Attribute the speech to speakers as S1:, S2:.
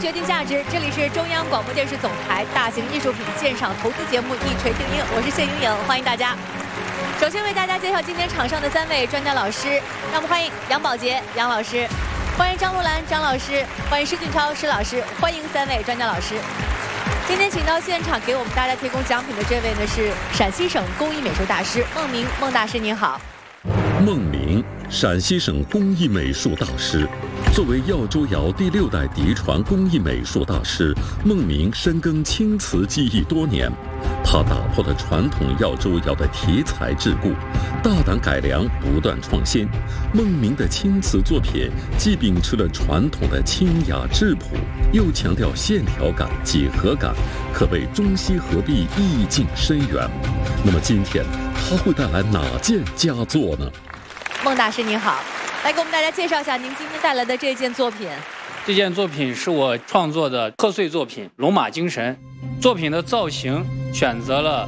S1: 决定价值，这里是中央广播电视总台大型艺术品鉴赏投资节目《一锤定音》，我是谢莹莹，欢迎大家。首先为大家介绍今天场上的3位专家老师，让我们欢迎杨宝杰杨老师，欢迎张璐兰张老师，欢迎施俊超施老师，欢迎3位专家老师。今天请到现场给我们大家提供奖品的这位呢是陕西省工艺美术大师孟明，孟大师您好。
S2: 孟明，陕西省工艺美术大师。作为耀州窑第6代嫡传工艺美术大师，孟明深耕青瓷技艺多年。他打破了传统耀州窑的题材桎梏，大胆改良，不断创新。孟明的青瓷作品既秉持了传统的清雅质朴，又强调线条感、几何感，可谓中西合璧，意境深远。那么今天他会带来哪件佳作呢？
S1: 孟大师您好，来给我们大家介绍一下您今天带来的这件作品。
S3: 这件作品是我创作的贺岁作品《龙马精神》，作品的造型选择了